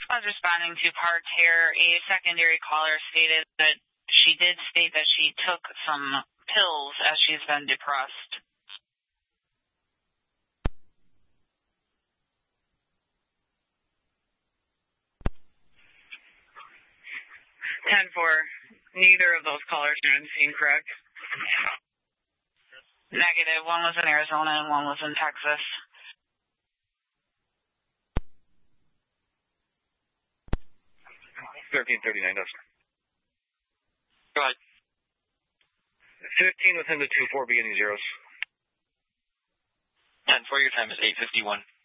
I was responding to parts here. A secondary caller stated that she did state that she took some pills as she's been depressed. Neither of those callers are on scene, correct? Negative. One was in Arizona and one was in Texas. $13.39, Dustin. Go ahead. 15 within the 2-4 beginning zeros. 10-4, your time is 8:51.